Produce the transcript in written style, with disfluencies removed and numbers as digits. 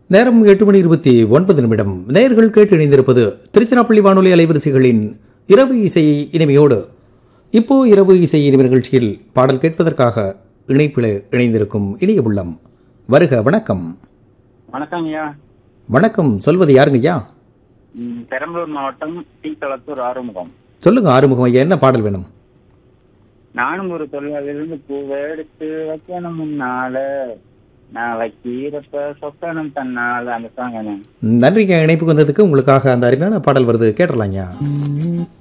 நேரம் 8:29 நேயர்கள் கேட்டு இணைந்திருப்பது திருச்சிராப்பள்ளி வானொலி அலைவரிசைகளின் இரவு இசை இனிமையோடு. இப்போ இரவு இசை இனிமை நிகழ்ச்சியில் பாடல் கேட்பதற்காக இணைப்பில் இணைந்திருக்கும் இனிய உள்ளம் வருக. வணக்கம். வணக்கம் ஐயா. வணக்கம். சொல்வது யாருங்க ஐயா? பெரம்பலூர் மாவட்டம் தீத்தளத்தூர் ஆறுமுகம். சொல்லுங்க ஆறுமுகம் ஐயா, என்ன பாடல் வேணும்? நானும் ஒரு தொழிலாளிலிருந்து பூவை எடுத்து வைக்கணும் முன்னால நாளைக்கு ஈரப்ப சொக்கணும் தன்னால அந்த சாங்க. நன்றிங்க இணைப்புக்கு வந்ததுக்கு. உங்களுக்காக அந்த அருமையான பாடல் வருது, கேட்டுடலாங்க.